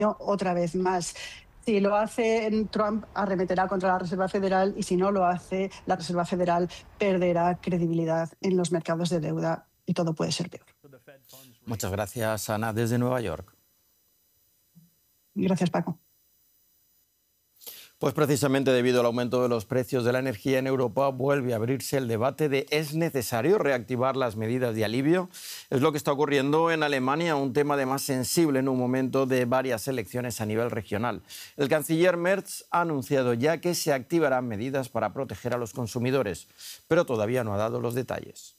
otra vez más. Si lo hace Trump, arremeterá contra la Reserva Federal y si no lo hace, la Reserva Federal perderá credibilidad en los mercados de deuda y todo puede ser peor. Muchas gracias, Ana, desde Nueva York. Gracias, Paco. Pues precisamente debido al aumento de los precios de la energía en Europa vuelve a abrirse el debate de ¿es necesario reactivar las medidas de alivio? Es lo que está ocurriendo en Alemania, un tema además sensible en un momento de varias elecciones a nivel regional. El canciller Merz ha anunciado ya que se activarán medidas para proteger a los consumidores, pero todavía no ha dado los detalles.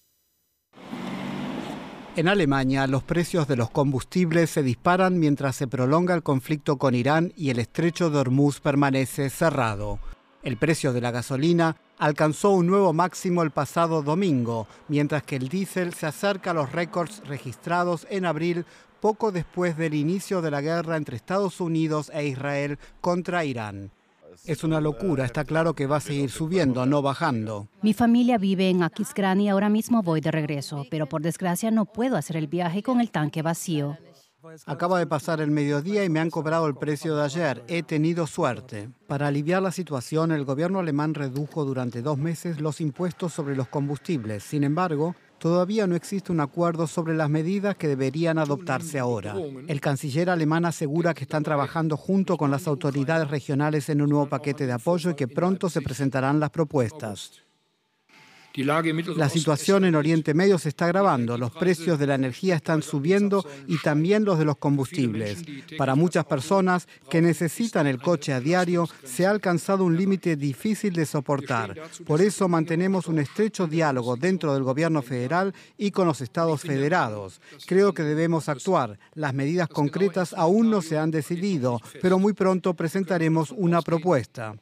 En Alemania, los precios de los combustibles se disparan mientras se prolonga el conflicto con Irán y el estrecho de Hormuz permanece cerrado. El precio de la gasolina alcanzó un nuevo máximo el pasado domingo, mientras que el diésel se acerca a los récords registrados en abril, poco después del inicio de la guerra entre Estados Unidos e Israel contra Irán. Es una locura, está claro que va a seguir subiendo, no bajando. Mi familia vive en Aquisgrán y ahora mismo voy de regreso, pero por desgracia no puedo hacer el viaje con el tanque vacío. Acaba de pasar el mediodía y me han cobrado el precio de ayer. He tenido suerte. Para aliviar la situación, el gobierno alemán redujo durante 2 meses los impuestos sobre los combustibles. Sin embargo, todavía no existe un acuerdo sobre las medidas que deberían adoptarse ahora. El canciller alemán asegura que están trabajando junto con las autoridades regionales en un nuevo paquete de apoyo y que pronto se presentarán las propuestas. La situación en Oriente Medio se está agravando, los precios de la energía están subiendo y también los de los combustibles. Para muchas personas que necesitan el coche a diario, se ha alcanzado un límite difícil de soportar. Por eso mantenemos un estrecho diálogo dentro del gobierno federal y con los estados federados. Creo que debemos actuar. Las medidas concretas aún no se han decidido, pero muy pronto presentaremos una propuesta.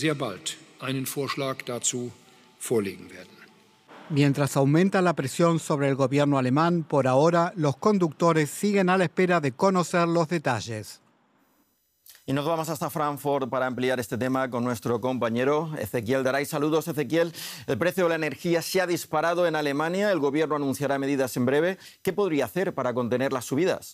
Mientras aumenta la presión sobre el gobierno alemán, por ahora los conductores siguen a la espera de conocer los detalles. Y nos vamos hasta Frankfurt para ampliar este tema con nuestro compañero Ezequiel Daray. Saludos, Ezequiel. El precio de la energía se ha disparado en Alemania. El gobierno anunciará medidas en breve. ¿Qué podría hacer para contener las subidas?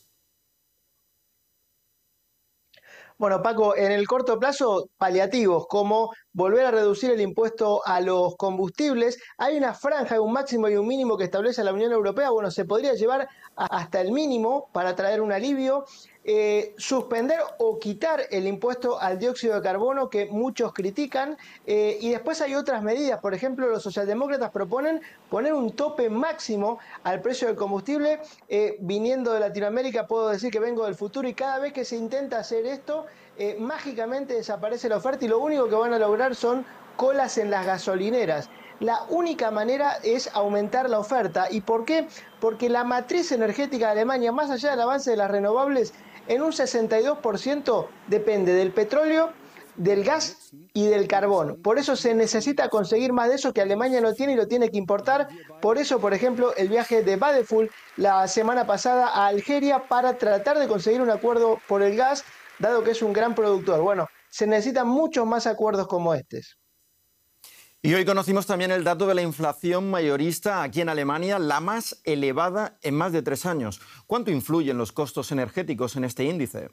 Bueno, Paco, en el corto plazo, paliativos, como volver a reducir el impuesto a los combustibles. Hay una franja, un máximo y un mínimo que establece la Unión Europea. Bueno, se podría llevar hasta el mínimo para traer un alivio. Suspender o quitar el impuesto al dióxido de carbono que muchos critican, y después hay otras medidas. Por ejemplo, los socialdemócratas proponen poner un tope máximo al precio del combustible. Viniendo de Latinoamérica puedo decir que vengo del futuro y cada vez que se intenta hacer esto, mágicamente desaparece la oferta y lo único que van a lograr son colas en las gasolineras. La única manera es aumentar la oferta. ¿Y por qué? Porque la matriz energética de Alemania, más allá del avance de las renovables, en un 62% depende del petróleo, del gas y del carbón. Por eso se necesita conseguir más de eso que Alemania no tiene y lo tiene que importar. Por eso, por ejemplo, el viaje de Vadeful la semana pasada a Algeria para tratar de conseguir un acuerdo por el gas, dado que es un gran productor. Bueno, se necesitan muchos más acuerdos como estos. Y hoy conocimos también el dato de la inflación mayorista aquí en Alemania, la más elevada en más de 3 años. ¿Cuánto influyen los costos energéticos en este índice?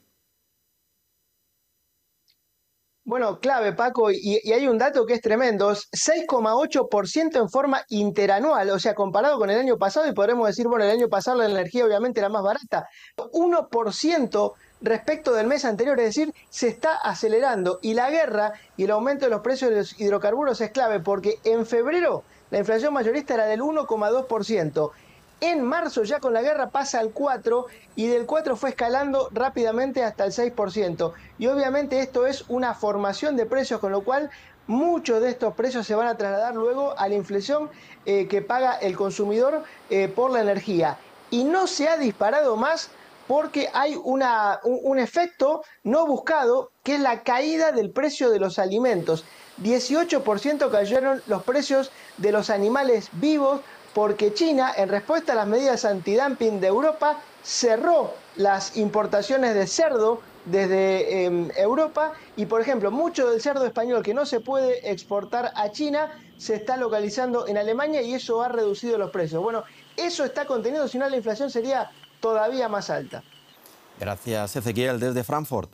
Bueno, clave, Paco, y hay un dato que es tremendo, 6,8% en forma interanual, o sea, comparado con el año pasado, y podremos decir, bueno, el año pasado la energía obviamente era más barata, 1% respecto del mes anterior, es decir, se está acelerando, y la guerra y el aumento de los precios de los hidrocarburos es clave, porque en febrero la inflación mayorista era del 1,2%, en marzo ya con la guerra pasa al 4% y del 4% fue escalando rápidamente hasta el 6%. Y obviamente esto es una formación de precios, con lo cual muchos de estos precios se van a trasladar luego a la inflación que paga el consumidor por la energía. Y no se ha disparado más porque hay un efecto no buscado, que es la caída del precio de los alimentos. 18% cayeron los precios de los animales vivos, porque China, en respuesta a las medidas antidumping de Europa, cerró las importaciones de cerdo desde Europa y, por ejemplo, mucho del cerdo español que no se puede exportar a China se está localizando en Alemania y eso ha reducido los precios. Bueno, eso está contenido, si no la inflación sería todavía más alta. Gracias, Ezequiel, desde Frankfurt.